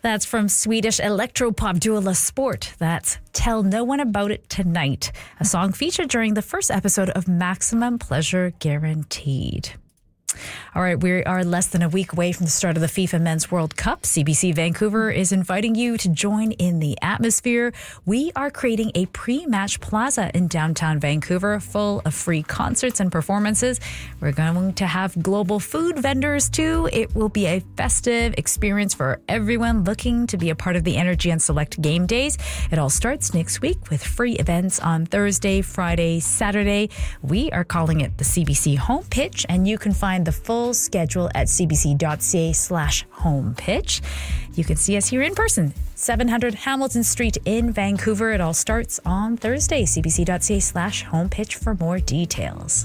That's from Swedish electropop duo La Sport. That's Tell No One About It Tonight, a song featured during the first episode of Maximum Pleasure Guaranteed. All right, we are less than a week away from the start of the FIFA Men's World Cup. CBC Vancouver is inviting you to join in the atmosphere. We are creating a pre-match plaza in downtown Vancouver full of free concerts and performances. We're going to have global food vendors too. It will be a festive experience for everyone looking to be a part of the Energy and Select game days. It all starts next week with free events on Thursday, Friday, Saturday. We are calling it the CBC Home Pitch, and you can find the full schedule at cbc.ca/homepitch. You can see us here in person, 700 Hamilton Street in Vancouver. It all starts on Thursday. cbc.ca/homepitch for more details.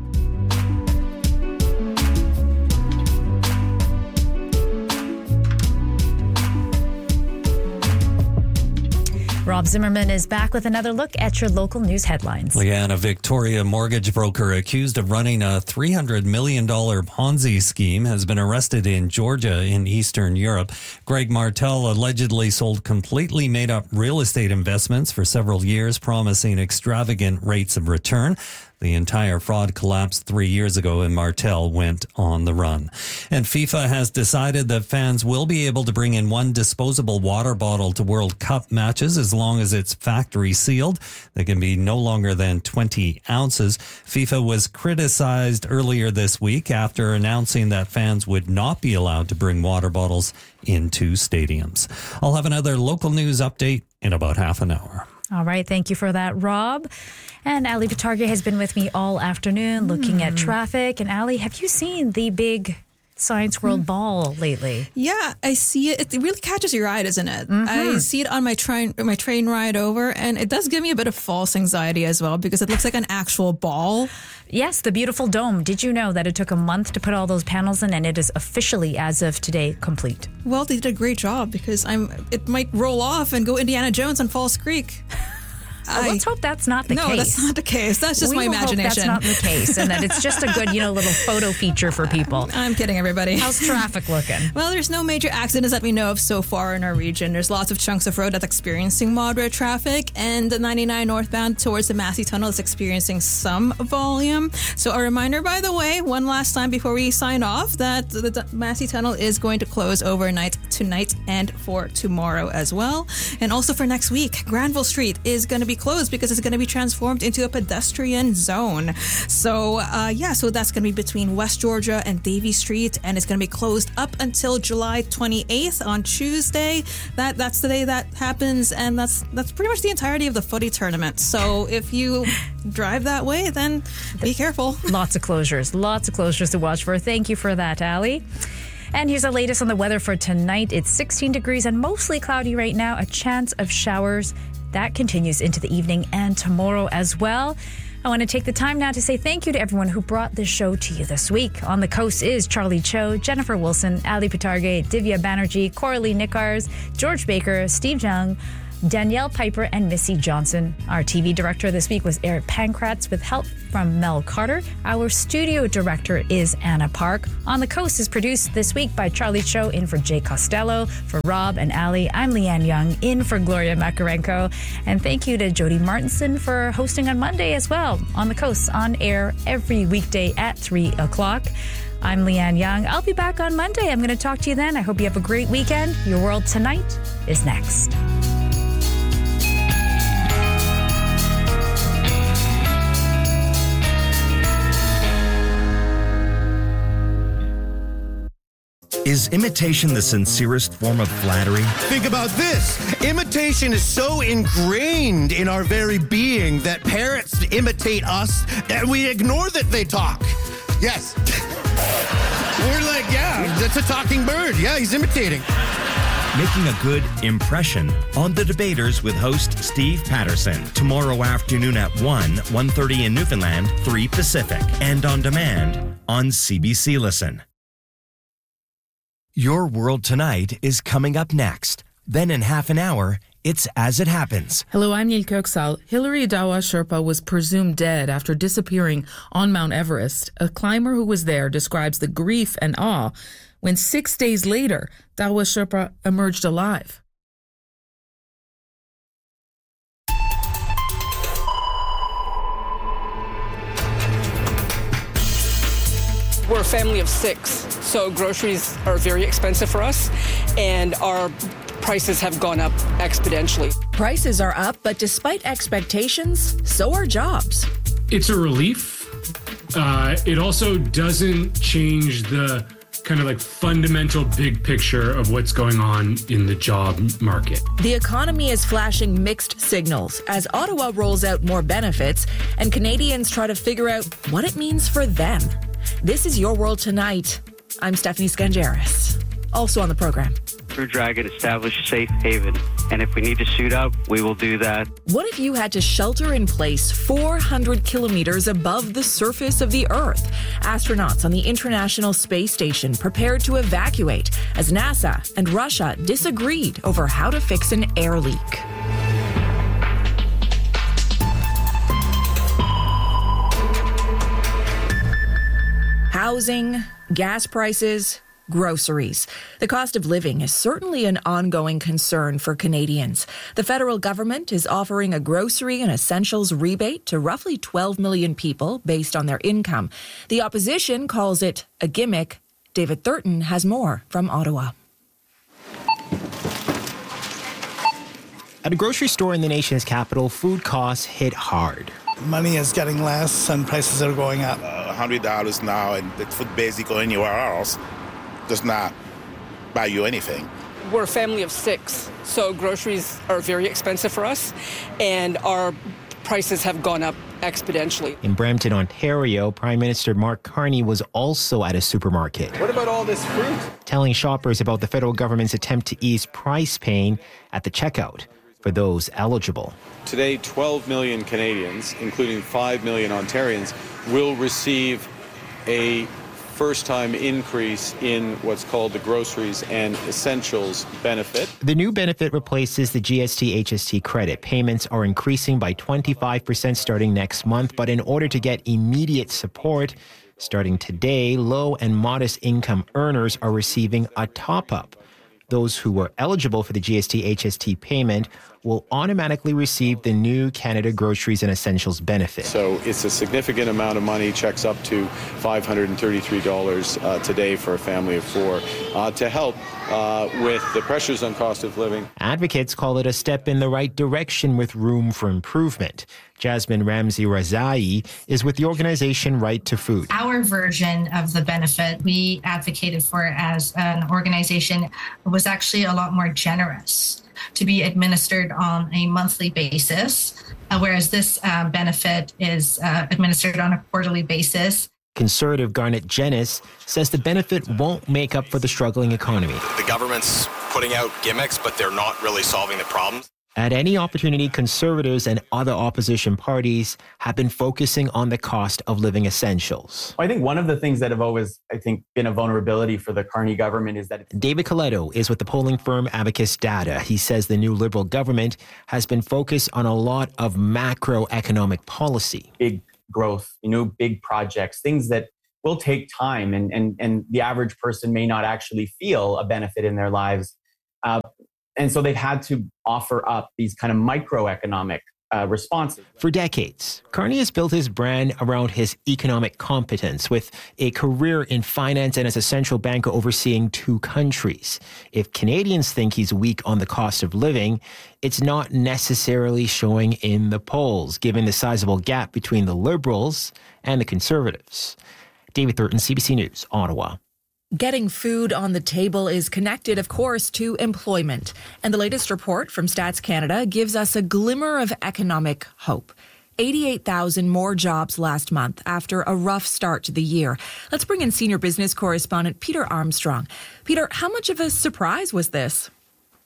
Rob Zimmerman is back with another look at your local news headlines. Leanne, a Victoria mortgage broker accused of running a $300 million Ponzi scheme, has been arrested in Georgia in Eastern Europe. Greg Martel allegedly sold completely made-up real estate investments for several years, promising extravagant rates of return. The entire fraud collapsed 3 years ago and Martel went on the run. And FIFA has decided that fans will be able to bring in one disposable water bottle to World Cup matches as long as it's factory sealed. They can be no longer than 20 ounces. FIFA was criticized earlier this week after announcing that fans would not be allowed to bring water bottles into stadiums. I'll have another local news update in about half an hour. All right. Thank you for that, Rob. And Ali Batarga has been with me all afternoon looking at traffic. And Ali, have you seen the big Science World Ball lately? Yeah, I see it. It really catches your eye, doesn't it? I see it on my train ride over, and it does give me a bit of false anxiety as well because it looks like an actual ball. Yes, the beautiful dome. Did you know that it took a month to put all those panels in, and it is officially, as of today, complete? Well, they did a great job because it might roll off and go Indiana Jones on Falls Creek. Let's hope that's not the case. No, that's not the case. That's just my imagination. Hope that's not the case, and that it's just a good, little photo feature for people. I'm kidding, everybody. How's traffic looking? Well, there's no major accidents that we know of so far in our region. There's lots of chunks of road that's experiencing moderate traffic, and the 99 northbound towards the Massey Tunnel is experiencing some volume. So a reminder, by the way, one last time before we sign off, that the Massey Tunnel is going to close overnight tonight and for tomorrow as well. And also for next week, Granville Street is going to be closed because it's going to be transformed into a pedestrian zone. So so that's going to be between West Georgia and Davie Street, and it's going to be closed up until July 28th on Tuesday. That's the day that happens, and that's pretty much the entirety of the footy tournament. So if you drive that way, then be careful. Lots of closures to watch for. Thank you for that, Ali. And here's the latest on the weather for tonight. It's 16 degrees and mostly cloudy right now. A chance of showers. That continues into the evening and tomorrow as well. I want to take the time now to say thank you to everyone who brought this show to you this week. On the coast is Charlie Cho, Jennifer Wilson, Ali Patarge, Divya Banerjee, Coralie Nickars, George Baker, Steve Young, Danielle Piper, and Missy Johnson. Our TV director this week was Eric Pankratz with help from Mel Carter. Our studio director is Anna Park. On the Coast is produced this week by Charlie Cho in for Jay Costello. For Rob and Ali, I'm Leanne Young in for Gloria Makarenko. And thank you to Jody Martinson for hosting on Monday as well. On the Coast, on air every weekday at 3 o'clock. I'm Leanne Young. I'll be back on Monday. I'm going to talk to you then. I hope you have a great weekend. Your World Tonight is next. Is imitation the sincerest form of flattery? Think about this. Imitation is so ingrained in our very being that parrots imitate us and we ignore that they talk. Yes. We're like, yeah, that's a talking bird. Yeah, he's imitating. Making a good impression on The Debaters with host Steve Patterson. Tomorrow afternoon at 1:30 in Newfoundland, 3 Pacific. And on demand on CBC Listen. Your World Tonight is coming up next. Then in half an hour, it's As It Happens. Hello, I'm Neil Köksal. Hilary Dawa Sherpa was presumed dead after disappearing on Mount Everest. A climber who was there describes the grief and awe when 6 days later, Dawa Sherpa emerged alive. We're a family of 6, so groceries are very expensive for us, and our prices have gone up exponentially. Prices are up, but despite expectations, so are jobs. It's a relief. It also doesn't change the kind of like fundamental big picture of what's going on in the job market. The economy is flashing mixed signals as Ottawa rolls out more benefits and Canadians try to figure out what it means for them. This is Your World Tonight. I'm Stephanie Skangeris. Also on the program. Blue Dragon established safe haven, and if we need to suit up, we will do that. What if you had to shelter in place 400 kilometers above the surface of the Earth? Astronauts on the International Space Station prepared to evacuate as NASA and Russia disagreed over how to fix an air leak. Housing, gas prices, groceries. The cost of living is certainly an ongoing concern for Canadians. The federal government is offering a grocery and essentials rebate to roughly 12 million people based on their income. The opposition calls it a gimmick. David Thurton has more from Ottawa. At a grocery store in the nation's capital, food costs hit hard. Money is getting less and prices are going up. $100 now, and the food basically anywhere else does not buy you anything. We're a family of 6, so groceries are very expensive for us, and our prices have gone up exponentially. In Brampton, Ontario, Prime Minister Mark Carney was also at a supermarket. What about all this fruit? Telling shoppers about the federal government's attempt to ease price pain at the checkout for those eligible. Today, 12 million Canadians, including 5 million Ontarians, will receive a first-time increase in what's called the Groceries and Essentials benefit. The new benefit replaces the GST-HST credit. Payments are increasing by 25% starting next month, but in order to get immediate support, starting today, low and modest income earners are receiving a top-up. Those who were eligible for the GST-HST payment will automatically receive the new Canada Groceries and Essentials benefit. So it's a significant amount of money, checks up to $533 today for a family of 4 to help with the pressures on cost of living. Advocates call it a step in the right direction with room for improvement. Jasmine Ramsey Razai is with the organization Right to Food. Our version of the benefit we advocated for as an organization was actually a lot more generous, to be administered on a monthly basis, whereas this benefit is administered on a quarterly basis. Conservative Garnet Jennis says the benefit won't make up for the struggling economy. The government's putting out gimmicks, but they're not really solving the problems. At any opportunity, Conservatives and other opposition parties have been focusing on the cost of living essentials. I think one of the things that have always, been a vulnerability for the Carney government is that... David Coletto is with the polling firm Abacus Data. He says the new Liberal government has been focused on a lot of macroeconomic policy. Big growth, big projects, things that will take time and the average person may not actually feel a benefit in their lives. And so they've had to offer up these kind of microeconomic responses. For decades, Carney has built his brand around his economic competence with a career in finance and as a central banker overseeing 2 countries. If Canadians think he's weak on the cost of living, it's not necessarily showing in the polls, given the sizable gap between the Liberals and the Conservatives. David Thurton, CBC News, Ottawa. Getting food on the table is connected, of course, to employment. And the latest report from Stats Canada gives us a glimmer of economic hope. 88,000 more jobs last month after a rough start to the year. Let's bring in senior business correspondent Peter Armstrong. Peter, how much of a surprise was this?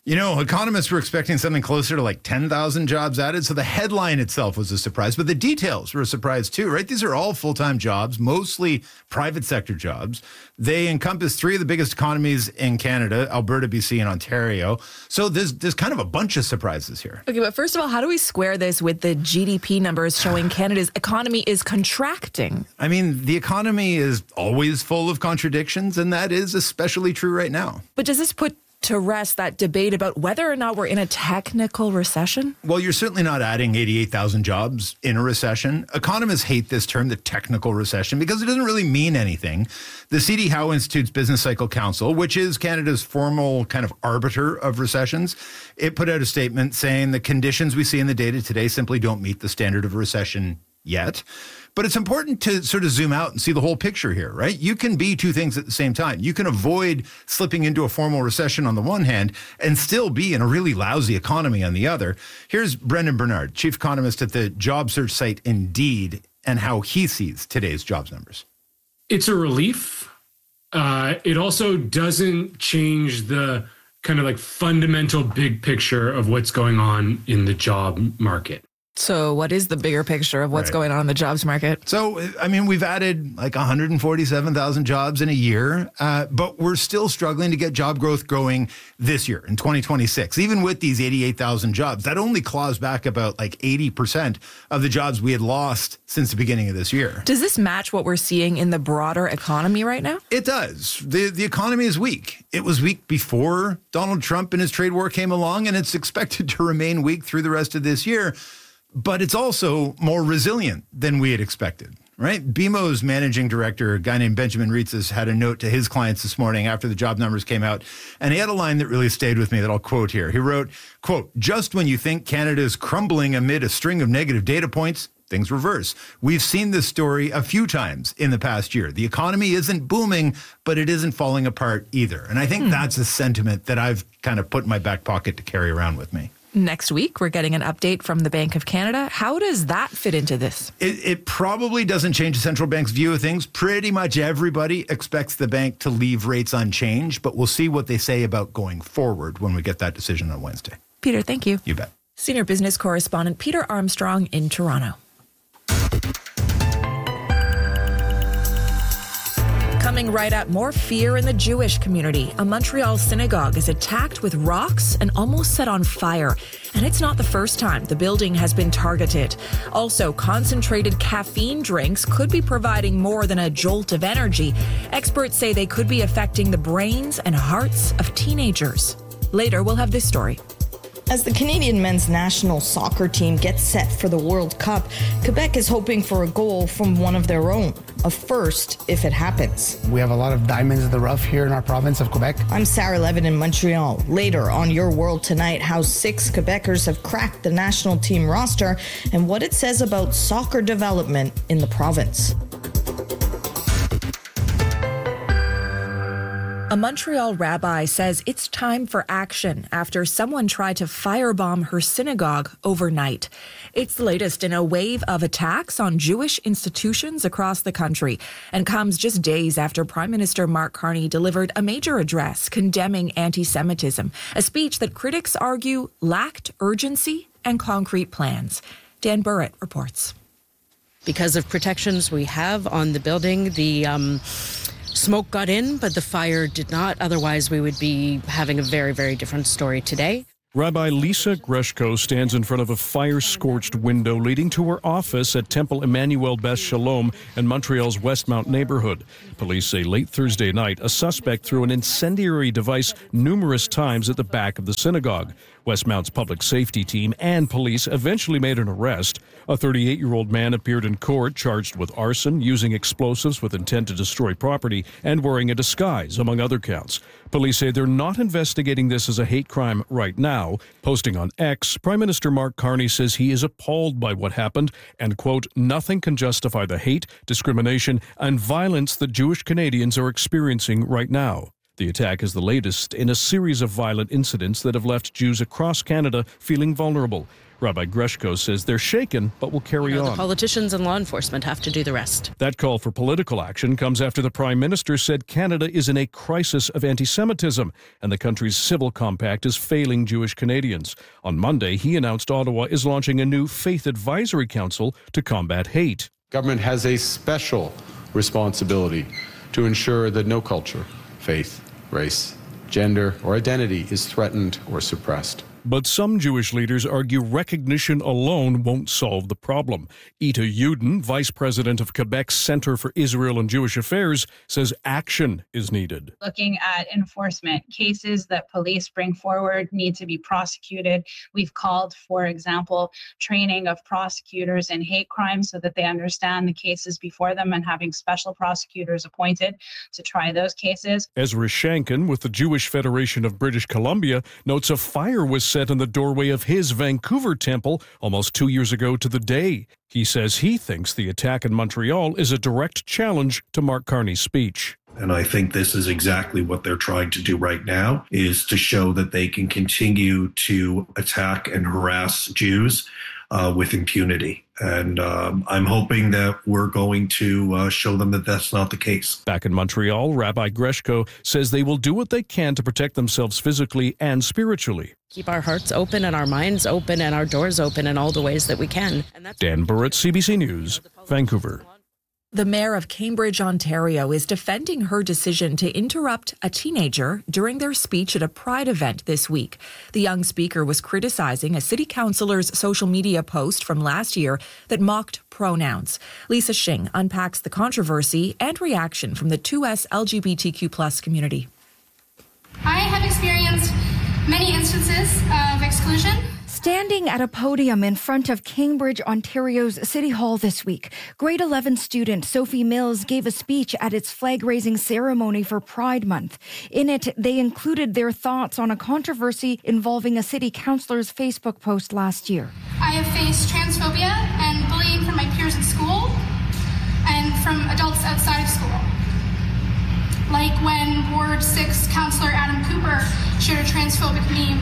Economists were expecting something closer to like 10,000 jobs added. So the headline itself was a surprise, but the details were a surprise too, right? These are all full-time jobs, mostly private sector jobs. They encompass three of the biggest economies in Canada, Alberta, BC, and Ontario. So there's kind of a bunch of surprises here. Okay, but first of all, how do we square this with the GDP numbers showing Canada's economy is contracting? I mean, the economy is always full of contradictions, and that is especially true right now. But does this put to rest that debate about whether or not we're in a technical recession? Well, you're certainly not adding 88,000 jobs in a recession. Economists hate this term, the technical recession, because it doesn't really mean anything. The C.D. Howe Institute's Business Cycle Council, which is Canada's formal kind of arbiter of recessions, it put out a statement saying the conditions we see in the data today simply don't meet the standard of a recession yet. But it's important to sort of zoom out and see the whole picture here, right? You can be two things at the same time. You can avoid slipping into a formal recession on the one hand and still be in a really lousy economy on the other. Here's Brendan Bernard, chief economist at the job search site Indeed, and how he sees today's jobs numbers. It's a relief. It also doesn't change the kind of like fundamental big picture of what's going on in the job market. So what is the bigger picture of what's going on in the jobs market? So, I mean, we've added like 147,000 jobs in a year, but we're still struggling to get job growth growing this year in 2026. Even with these 88,000 jobs, that only claws back about like 80% of the jobs we had lost since the beginning of this year. Does this match what we're seeing in the broader economy right now? It does. The economy is weak. It was weak before Donald Trump and his trade war came along, and it's expected to remain weak through the rest of this year. But it's also more resilient than we had expected, right? BMO's managing director, a guy named Benjamin Ritzes, had a note to his clients this morning after the job numbers came out. And he had a line that really stayed with me that I'll quote here. He wrote, quote, "Just when you think Canada is crumbling amid a string of negative data points, things reverse. We've seen this story a few times in the past year. The economy isn't booming, but it isn't falling apart either." And I think that's a sentiment that I've kind of put in my back pocket to carry around with me. Next week, we're getting an update from the Bank of Canada. How does that fit into this? It probably doesn't change the central bank's view of things. Pretty much everybody expects the bank to leave rates unchanged, but we'll see what they say about going forward when we get that decision on Wednesday. Peter, thank you. You bet. Senior business correspondent Peter Armstrong in Toronto. Coming right up, more fear in the Jewish community. A Montreal synagogue is attacked with rocks and almost set on fire. And it's not the first time the building has been targeted. Also, concentrated caffeine drinks could be providing more than a jolt of energy. Experts say they could be affecting the brains and hearts of teenagers. Later, we'll have this story. As the Canadian men's national soccer team gets set for the World Cup, Quebec is hoping for a goal from one of their own, a first if it happens. We have a lot of diamonds in the rough here in our province of Quebec. I'm Sarah Levin in Montreal. Later on Your World Tonight, how 6 Quebecers have cracked the national team roster and what it says about soccer development in the province. A Montreal rabbi says it's time for action after someone tried to firebomb her synagogue overnight. It's the latest in a wave of attacks on Jewish institutions across the country and comes just days after Prime Minister Mark Carney delivered a major address condemning anti-Semitism, a speech that critics argue lacked urgency and concrete plans. Dan Burrett reports. Because of protections we have on the building, the smoke got in, but the fire did not. Otherwise, we would be having a very, very different story today. Rabbi Lisa Greshko stands in front of a fire-scorched window leading to her office at Temple Emmanuel Beth Shalom in Montreal's Westmount neighborhood. Police say late Thursday night, a suspect threw an incendiary device numerous times at the back of the synagogue. Westmount's public safety team and police eventually made an arrest. A 38-year-old man appeared in court charged with arson, using explosives with intent to destroy property, and wearing a disguise, among other counts. Police say they're not investigating this as a hate crime right now. Posting on X, Prime Minister Mark Carney says he is appalled by what happened and, quote, "Nothing can justify the hate, discrimination, and violence that Jewish Canadians are experiencing right now." The attack is the latest in a series of violent incidents that have left Jews across Canada feeling vulnerable. Rabbi Greshko says they're shaken, but will carry on. The politicians and law enforcement have to do the rest. That call for political action comes after the Prime Minister said Canada is in a crisis of anti-Semitism, and the country's civil compact is failing Jewish Canadians. On Monday, he announced Ottawa is launching a new Faith Advisory Council to combat hate. Government has a special responsibility to ensure that no culture, faith, race, gender, or identity is threatened or suppressed. But some Jewish leaders argue recognition alone won't solve the problem. Ita Uden, vice president of Quebec's Centre for Israel and Jewish Affairs, says action is needed. Looking at enforcement, cases that police bring forward need to be prosecuted. We've called, for example, training of prosecutors in hate crimes so that they understand the cases before them and having special prosecutors appointed to try those cases. Ezra Shankin with the Jewish Federation of British Columbia notes a fire was set in the doorway of his Vancouver temple almost 2 years ago to the day. He says he thinks the attack in Montreal is a direct challenge to Mark Carney's speech. And I think this is exactly what they're trying to do right now, is to show that they can continue to attack and harass Jews with impunity. And I'm hoping that we're going to show them that that's not the case. Back in Montreal, Rabbi Greshko says they will do what they can to protect themselves physically and spiritually. Keep our hearts open and our minds open and our doors open in all the ways that we can. Dan Burrett, CBC News, Vancouver. The mayor of Cambridge, Ontario, is defending her decision to interrupt a teenager during their speech at a Pride event this week. The young speaker was criticizing a city councillor's social media post from last year that mocked pronouns. Lisa Shing unpacks the controversy and reaction from the 2S LGBTQ+ community. I have experienced many instances of exclusion. Standing at a podium in front of Cambridge, Ontario's City Hall this week, grade 11 student Sophie Mills gave a speech at its flag-raising ceremony for Pride Month. In it, they included their thoughts on a controversy involving a city councillor's Facebook post last year. I have faced transphobia and bullying from my peers at school and from adults outside of school. Like when Ward 6 councillor Adam Cooper shared a transphobic meme.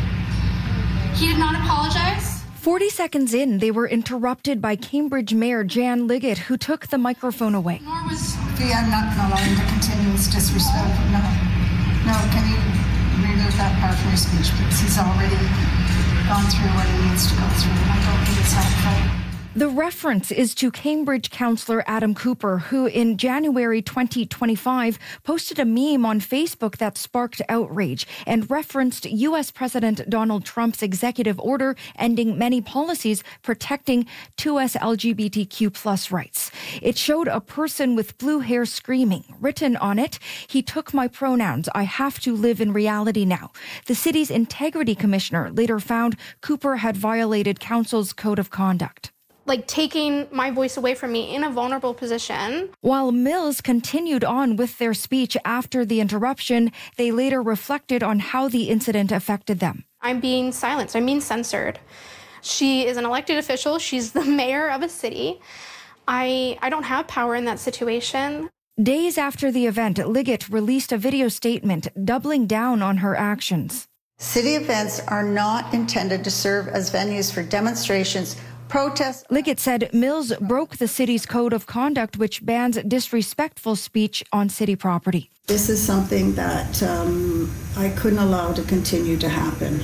He did not apologize. 40 seconds in, they were interrupted by Cambridge Mayor Jan Liggett, who took the microphone away. I'm not going to allow him to continue his disrespect. No, can you remove that part from your speech? Because he's already gone through what he needs to go through, and I don't think it's helpful. The reference is to Cambridge councillor Adam Cooper, who in January 2025 posted a meme on Facebook that sparked outrage and referenced U.S. President Donald Trump's executive order ending many policies protecting 2S LGBTQ+ rights. It showed a person with blue hair screaming. Written on it, "He took my pronouns. I have to live in reality now." The city's integrity commissioner later found Cooper had violated council's code of conduct. Taking my voice away from me in a vulnerable position. While Mills continued on with their speech after the interruption, they later reflected on how the incident affected them. I'm being silenced. I'm being censored. She is an elected official. She's the mayor of a city. I don't have power in that situation. Days after the event, Liggett released a video statement doubling down on her actions. City events are not intended to serve as venues for demonstrations, protests. Liggett said Mills broke the city's code of conduct, which bans disrespectful speech on city property. This is something that I couldn't allow to continue to happen.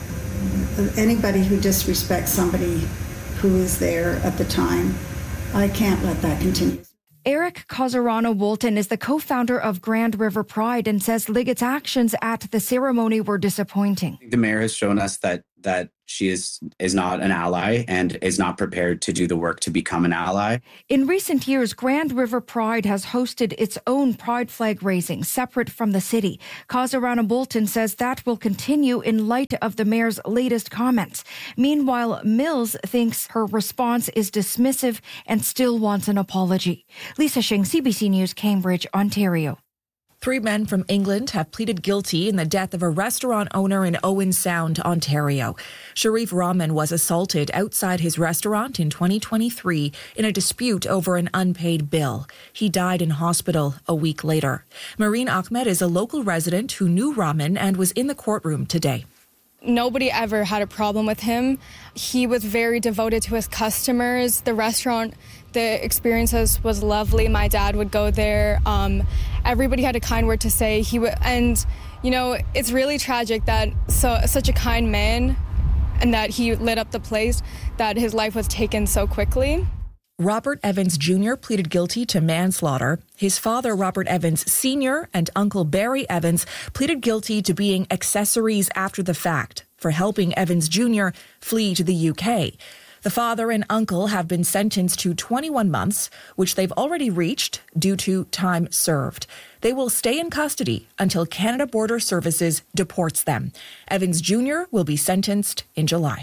Anybody who disrespects somebody who is there at the time, I can't let that continue. Eric Casarano-Wolton is the co-founder of Grand River Pride and says Liggett's actions at the ceremony were disappointing. The mayor has shown us that she is not an ally and is not prepared to do the work to become an ally. In recent years, Grand River Pride has hosted its own pride flag raising separate from the city. Casarano-Wolton says that will continue in light of the mayor's latest comments. Meanwhile, Mills thinks her response is dismissive and still wants an apology. Lisa Shing, CBC News, Cambridge, Ontario. 3 men from England have pleaded guilty in the death of a restaurant owner in Owen Sound, Ontario. Sharif Rahman was assaulted outside his restaurant in 2023 in a dispute over an unpaid bill. He died in hospital a week later. Marine Ahmed is a local resident who knew Rahman and was in the courtroom today. Nobody ever had a problem with him. He was very devoted to his customers. The restaurant, the experiences was lovely. My dad would go there. Everybody had a kind word to say. And you know, it's really tragic that such a kind man, and that he lit up the place, that his life was taken so quickly. Robert Evans Jr. pleaded guilty to manslaughter. His father, Robert Evans Sr., and Uncle Barry Evans pleaded guilty to being accessories after the fact for helping Evans Jr. flee to the UK. The father and uncle have been sentenced to 21 months, which they've already reached due to time served. They will stay in custody until Canada Border Services deports them. Evans Jr. will be sentenced in July.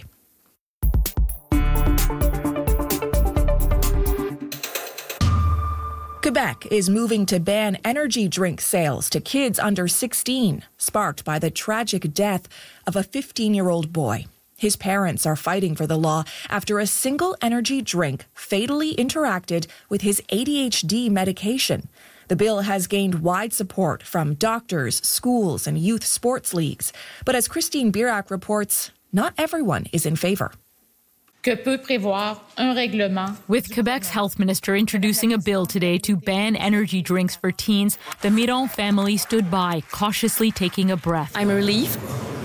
Quebec is moving to ban energy drink sales to kids under 16, sparked by the tragic death of a 15-year-old boy. His parents are fighting for the law after a single energy drink fatally interacted with his ADHD medication. The bill has gained wide support from doctors, schools, and youth sports leagues. But as Christine Birac reports, not everyone is in favor. With Quebec's health minister introducing a bill today to ban energy drinks for teens, the Miron family stood by, cautiously taking a breath. I'm relieved,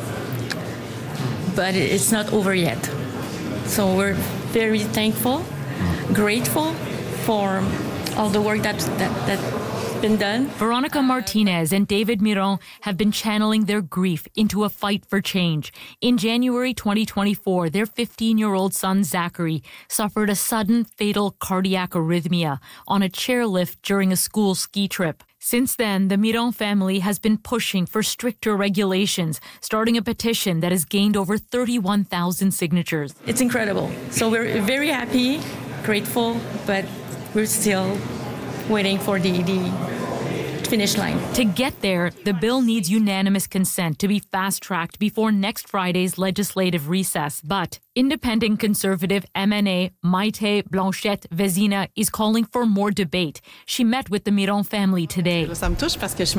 but it's not over yet. So we're very thankful, grateful for all the work that's been done. Veronica Martinez and David Miron have been channeling their grief into a fight for change. In January 2024, their 15-year-old son, Zachary, suffered a sudden fatal cardiac arrhythmia on a chairlift during a school ski trip. Since then, the Miron family has been pushing for stricter regulations, starting a petition that has gained over 31,000 signatures. It's incredible. So we're very happy, grateful, but we're still waiting for the finish line. To get there, the bill needs unanimous consent to be fast-tracked before next Friday's legislative recess. But independent conservative MNA Maite Blanchette Vezina is calling for more debate. She met with the Miron family today. Blanchette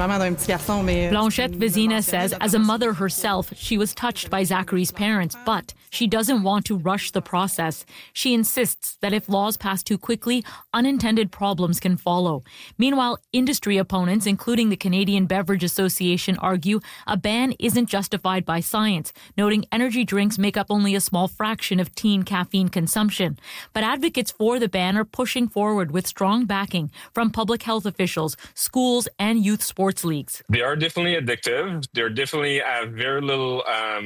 Vezina says as a mother herself, she was touched by Zachary's parents, but she doesn't want to rush the process. She insists that if laws pass too quickly, unintended problems can follow. Meanwhile, industry opponents, including the Canadian Beverage Association, argue a ban isn't justified by science, noting energy drinks make up only a small fraction of teen caffeine consumption. But advocates for the ban are pushing forward with strong backing from public health officials, schools, and youth sports leagues. They are definitely addictive. They're definitely have very little,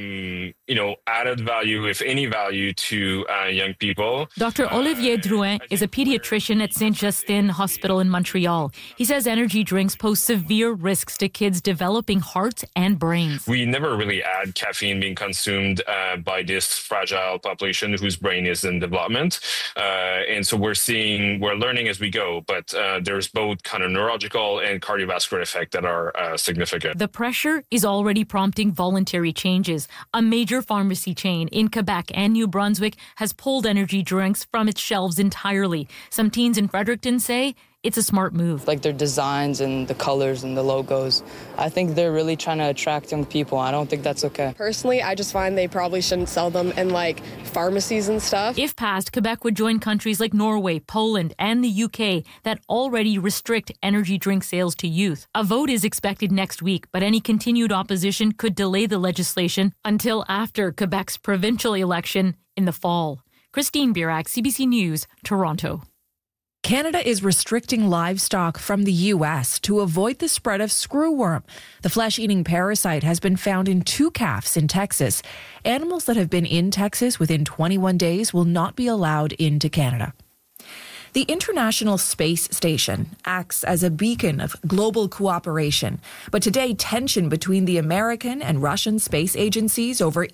added value, if any value, to young people. Dr. Olivier Drouin is a pediatrician at Saint-Justin Hospital in Montreal. He says energy drinks pose severe risks to kids developing hearts and brains. We never really add caffeine being consumed by this fragile population whose brain is in development. And so we're learning as we go, but there's both kind of neurological and cardiovascular effect that are significant. The pressure is already prompting voluntary changes. A major pharmacy chain in Quebec and New Brunswick has pulled energy drinks from its shelves entirely. Some teens in Fredericton say it's a smart move. Like their designs and the colors and the logos, I think they're really trying to attract young people. I don't think that's okay. Personally, I just find they probably shouldn't sell them in pharmacies and stuff. If passed, Quebec would join countries like Norway, Poland, and the UK that already restrict energy drink sales to youth. A vote is expected next week, but any continued opposition could delay the legislation until after Quebec's provincial election in the fall. Christine Birac, CBC News, Toronto. Canada is restricting livestock from the U.S. to avoid the spread of screwworm. The flesh-eating parasite has been found in 2 calves in Texas. Animals that have been in Texas within 21 days will not be allowed into Canada. The International Space Station acts as a beacon of global cooperation, but today tension between the American and Russian space agencies over